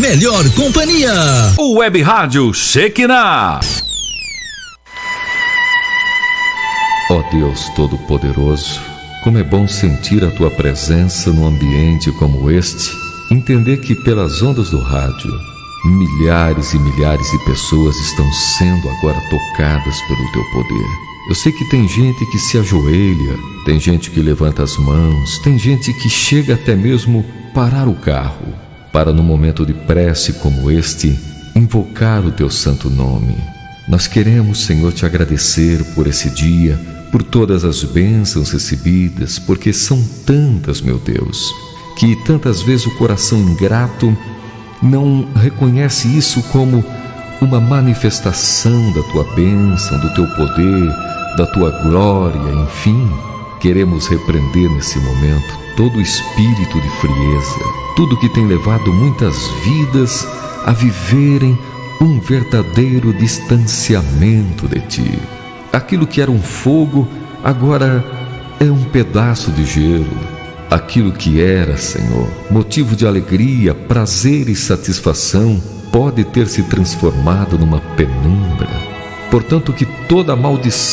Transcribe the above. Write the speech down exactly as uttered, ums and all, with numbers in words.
melhor companhia. O Web Rádio Shekinah. Ó Deus Todo-Poderoso, como é bom sentir a Tua presença num ambiente como este, entender que pelas ondas do rádio, milhares e milhares de pessoas estão sendo agora tocadas pelo Teu poder. Eu sei que tem gente que se ajoelha, tem gente que levanta as mãos, tem gente que chega até mesmo parar o carro, para num momento de prece como este, invocar o Teu santo nome. Nós queremos, Senhor, Te agradecer por esse dia, por todas as bênçãos recebidas, porque são tantas, meu Deus, que tantas vezes o coração ingrato não reconhece isso como uma manifestação da Tua bênção, do Teu poder, da Tua glória, enfim. Queremos repreender nesse momento todo espírito de frieza, tudo que tem levado muitas vidas a viverem um verdadeiro distanciamento de Ti. Aquilo que era um fogo, agora é um pedaço de gelo. Aquilo que era, Senhor, motivo de alegria, prazer e satisfação, pode ter se transformado numa penumbra. Portanto, que toda maldição